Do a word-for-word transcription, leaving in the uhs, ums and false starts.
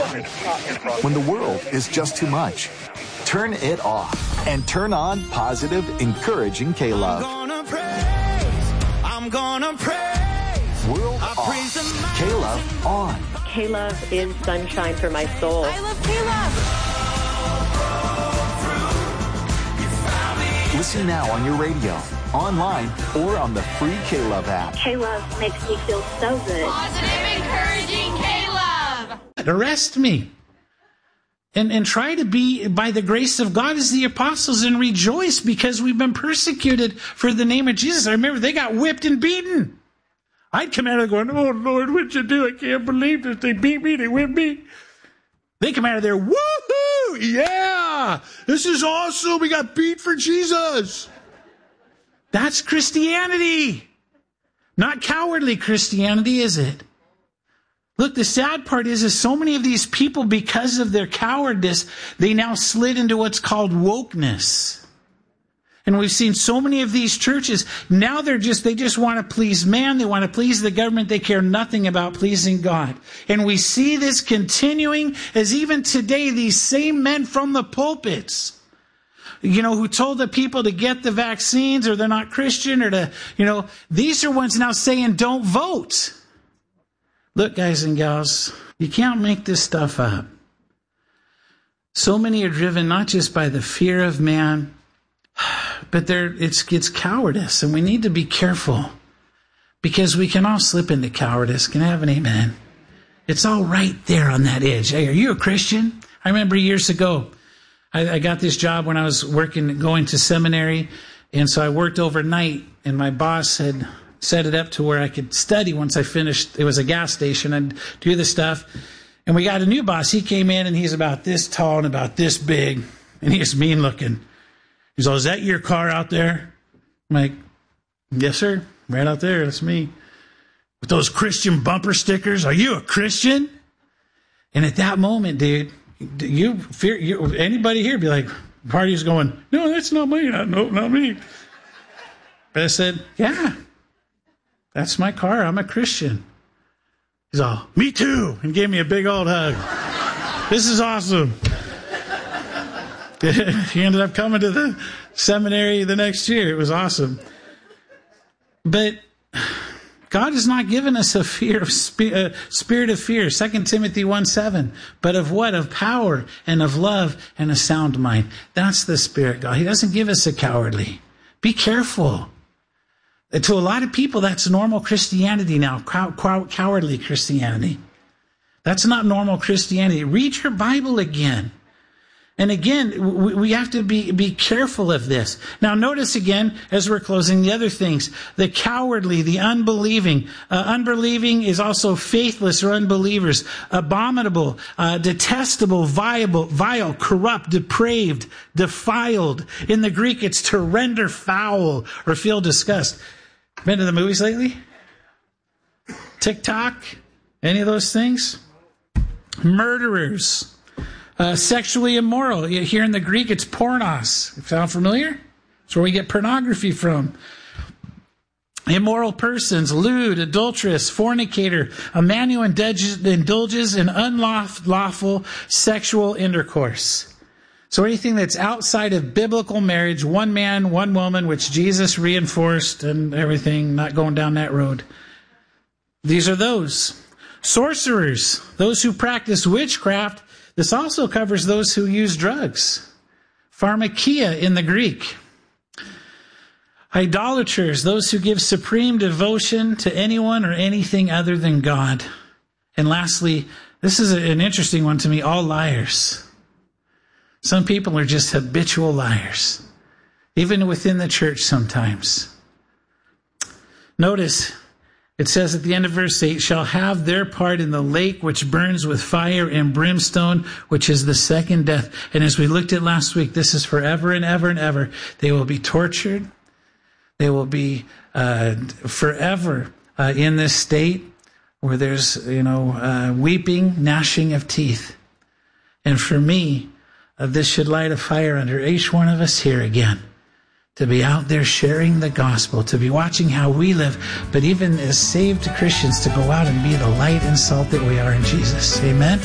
When the world is just too much, turn it off and turn on positive, encouraging K-Love. I'm gonna praise, I'm gonna praise. World I off, K-Love on. K-Love is sunshine for my soul. I love K-Love. Listen now on your radio, online, or on the free K-Love app. K-Love makes me feel so good. Positive, encouraging K-Love. Arrest me. And, and try to be, by the grace of God, as the apostles, and rejoice because we've been persecuted for the name of Jesus. I remember they got whipped and beaten. I'd come out of there going, oh, Lord, what'd you do? I can't believe that they beat me. They whipped me. They come out of there, woohoo! Yeah! This is awesome. We got beat for Jesus. That's Christianity. Not cowardly Christianity, is it? Look, the sad part is, is so many of these people, because of their cowardice, they now slid into what's called wokeness. And we've seen so many of these churches, now they're just, they just want to please man, they want to please the government, they care nothing about pleasing God. And we see this continuing as even today, these same men from the pulpits, you know, who told the people to get the vaccines or they're not Christian or to, you know, these are ones now saying don't vote. Look, guys and gals, you can't make this stuff up. So many are driven not just by the fear of man, but they're, it's, it's cowardice, and we need to be careful because we can all slip into cowardice. Can I have an amen? It's all right there on that edge. Hey, are you a Christian? I remember years ago, I, I got this job when I was working, going to seminary, and so I worked overnight, and my boss had set it up to where I could study once I finished. It was a gas station. I'd do the stuff. And we got a new boss. He came in and he's about this tall and about this big. And he's mean looking. He's all, is that your car out there? I'm like, yes, sir. Right out there. That's me. With those Christian bumper stickers. Are you a Christian? And at that moment, dude, you fear, you, anybody here be like, party's going, no, that's not me. No, not me. But I said, yeah. That's my car. I'm a Christian. He's all, me too, and gave me a big old hug. This is awesome. He ended up coming to the seminary the next year. It was awesome. But God has not given us a fear of sp- uh, spirit of fear. Second Timothy one seven. But of what? Of power and of love and a sound mind. That's the Spirit, God. He doesn't give us a cowardly. Be careful. To a lot of people, that's normal Christianity now, cow- cow- cowardly Christianity. That's not normal Christianity. Read your Bible again. And again, we, we have to be, be careful of this. Now, notice again, as we're closing, the other things. The cowardly, the unbelieving. Uh, unbelieving is also faithless or unbelievers. Abominable, uh, detestable, viable, vile, corrupt, depraved, defiled. In the Greek, it's to render foul or feel disgust. Been to the movies lately? TikTok? Any of those things? Murderers. Uh, sexually immoral. Here in the Greek, it's pornos. Sound familiar? That's where we get pornography from. Immoral persons, lewd, adulterous, fornicator, a man who indulges in unlawful sexual intercourse. So anything that's outside of biblical marriage, one man, one woman, which Jesus reinforced and everything, not going down that road. These are those. Sorcerers, those who practice witchcraft. This also covers those who use drugs. Pharmakia in the Greek. Idolaters, those who give supreme devotion to anyone or anything other than God. And lastly, this is an interesting one to me, all liars. Some people are just habitual liars, even within the church sometimes. Notice, it says at the end of verse eight, shall have their part in the lake which burns with fire and brimstone, which is the second death. And as we looked at last week, this is forever and ever and ever. They will be tortured. They will be uh, forever uh, in this state where there's, you know, uh, weeping, gnashing of teeth. And for me, Uh, this should light a fire under each one of us here again, to be out there sharing the gospel, to be watching how we live, but even as saved Christians, to go out and be the light and salt that we are in Jesus. Amen.